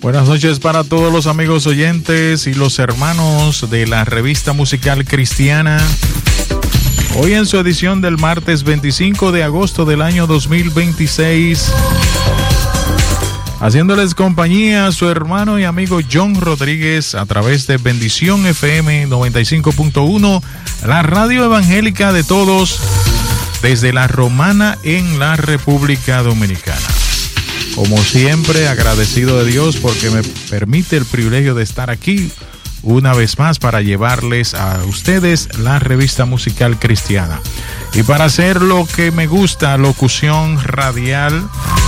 Buenas noches para todos los amigos oyentes y los hermanos de la revista musical cristiana. Hoy en su edición del martes 25 de agosto del año 2026, haciéndoles compañía a su hermano y amigo John Rodríguez a través de Bendición FM 95.1, la radio evangélica de todos, desde La Romana en la República Dominicana. Como siempre, agradecido de Dios porque me permite el privilegio de estar aquí una vez más para llevarles a ustedes la revista musical cristiana. Y para hacer lo que me gusta, locución radial,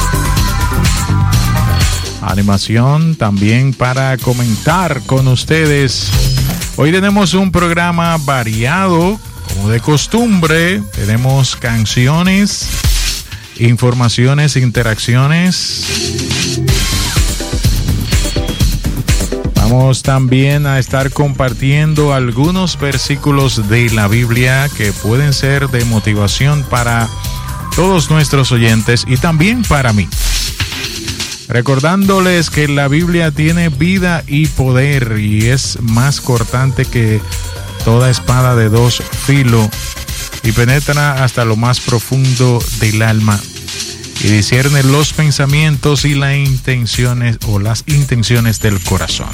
animación, también para comentar con ustedes. Hoy tenemos un programa variado, como de costumbre. Tenemos canciones, informaciones, interacciones. Vamos también a estar compartiendo algunos versículos de la Biblia que pueden ser de motivación para todos nuestros oyentes y también para mí. Recordándoles que la Biblia tiene vida y poder y es más cortante que toda espada de dos filos y penetra hasta lo más profundo del alma y discierne los pensamientos y las intenciones del corazón.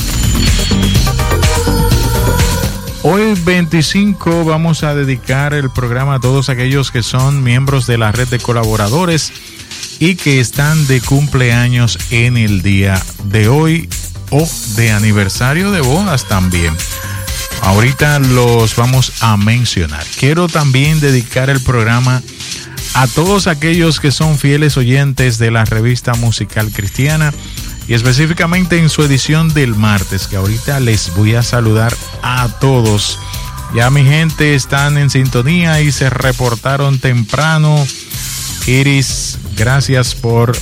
Hoy 25 vamos a dedicar el programa a todos aquellos que son miembros de la red de colaboradores y que están de cumpleaños en el día de hoy o de aniversario de bodas también. Ahorita los vamos a mencionar. Quiero también dedicar el programa a todos aquellos que son fieles oyentes de la revista musical cristiana y específicamente en su edición del martes, que ahorita les voy a saludar a todos. Ya mi gente están en sintonía y se reportaron temprano. Iris, gracias por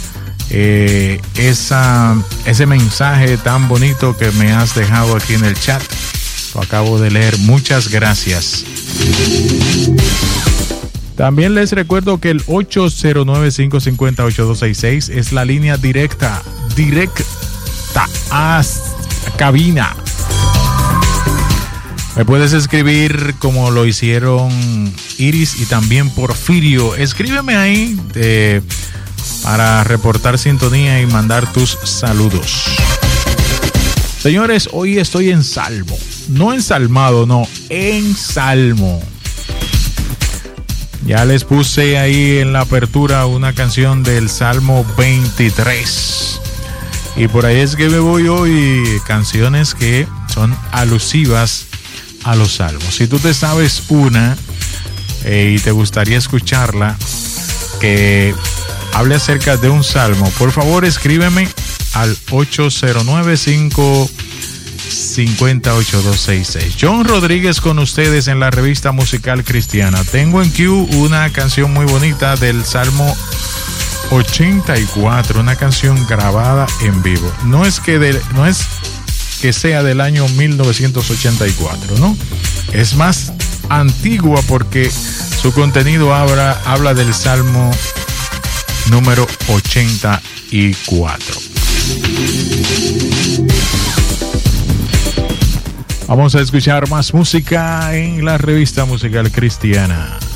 ese mensaje tan bonito que me has dejado aquí en el chat. Lo acabo de leer. Muchas gracias. También les recuerdo que el 809-550-8266 es la línea directa a cabina. Me puedes escribir como lo hicieron Iris y también Porfirio. Escríbeme ahí para reportar sintonía y mandar tus saludos. Señores, hoy estoy en salmo. No ensalmado, no, en salmo. Ya les puse ahí en la apertura una canción del Salmo 23. Y por ahí es que me voy hoy, canciones que son alusivas a los salmos. Si tú te sabes una y te gustaría escucharla, que hable acerca de un salmo, por favor escríbeme al 809-550-8266. John Rodríguez con ustedes en la revista musical cristiana. Tengo en queue una canción muy bonita del Salmo 84, una canción grabada en vivo. No es que sea del año 1984, ¿no? Es más antigua porque su contenido habla del Salmo número 84. Vamos a escuchar más música en la revista musical cristiana.